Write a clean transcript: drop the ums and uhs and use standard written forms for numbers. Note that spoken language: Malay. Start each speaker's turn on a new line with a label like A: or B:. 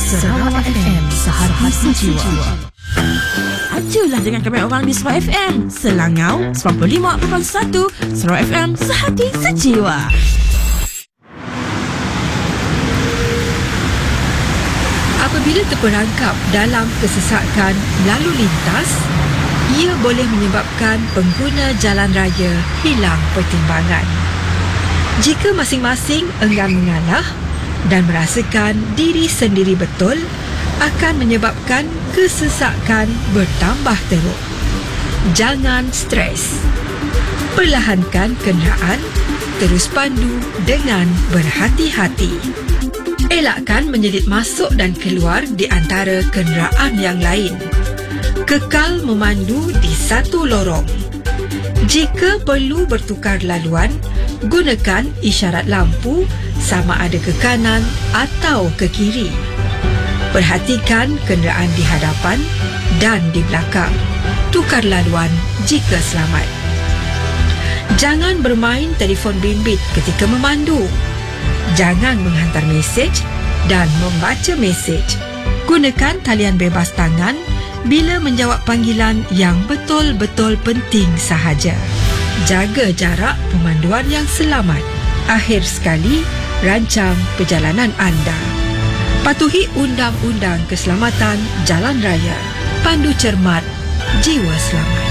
A: Sarawak FM, sehati sejiwa. Aculah dengan kami orang di Sarawak FM. Selangau 95.1, Sarawak FM, sehati sejiwa.
B: Apabila terperangkap dalam kesesakan lalu lintas, ia boleh menyebabkan pengguna jalan raya hilang pertimbangan. Jika masing-masing enggan mengalah dan merasakan diri sendiri betul, akan menyebabkan kesesakan bertambah teruk. Jangan stres. Perlahankan kenderaan, terus pandu dengan berhati-hati. Elakkan menyelit masuk dan keluar di antara kenderaan yang lain. Kekal memandu di satu lorong. Jika perlu bertukar laluan, gunakan isyarat lampu sama ada ke kanan atau ke kiri. Perhatikan kenderaan di hadapan dan di belakang. Tukar laluan jika selamat. Jangan bermain telefon bimbit ketika memandu. Jangan menghantar mesej dan membaca mesej. Gunakan talian bebas tangan bila menjawab panggilan yang betul-betul penting sahaja. Jaga jarak pemanduan yang selamat. Akhir sekali, rancang perjalanan anda. Patuhi undang-undang keselamatan jalan raya. Pandu cermat, jiwa selamat.